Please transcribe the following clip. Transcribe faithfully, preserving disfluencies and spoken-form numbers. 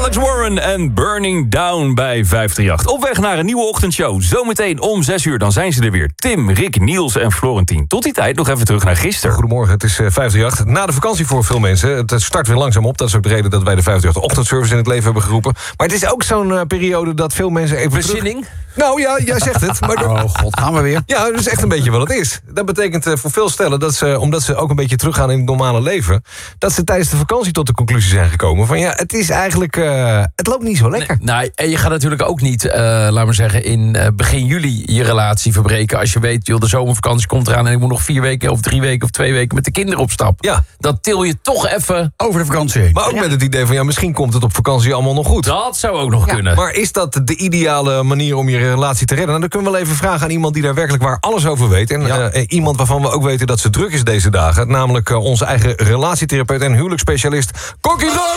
Alex Warren en Burning Down bij vijf drie acht. Op weg naar een nieuwe ochtendshow. Zometeen om zes uur, dan zijn ze er weer. Tim, Rick, Niels en Florentien. Tot die tijd nog even terug naar gisteren. Goedemorgen, het is uh, vijf drie acht. Na de vakantie voor veel mensen. Het start weer langzaam op. Dat is ook de reden dat wij de vijf drie acht ochtendservice in het leven hebben geroepen. Maar het is ook zo'n uh, periode dat veel mensen even Bezinning? terug... Nou ja, jij zegt het. Maar Oh god, gaan we weer. Ja, dat is echt een beetje wat het is. Dat betekent uh, voor veel stellen, dat ze, omdat ze ook een beetje teruggaan in het normale leven, dat ze tijdens de vakantie tot de conclusie zijn gekomen van ja, het is eigenlijk, uh, het loopt niet zo lekker. Nee, nou, en je gaat natuurlijk ook niet, uh, laat maar zeggen, in uh, begin juli je relatie verbreken. Als je weet, joh, de zomervakantie komt eraan en ik moet nog vier weken of drie weken of twee weken met de kinderen op stap. Ja. Dat til je toch even Over de vakantie heen. Maar ook Ja. met het idee van ja, misschien komt het op vakantie allemaal nog goed. Dat zou ook nog Ja, kunnen. maar is dat de ideale manier om je relatie te redden? Nou, dan kunnen we wel even vragen aan iemand die daar werkelijk waar alles over weet. En Ja. uh, iemand waarvan we ook weten dat ze druk is deze dagen. Namelijk uh, onze eigen relatietherapeut en huwelijksspecialist Kokkie Roos.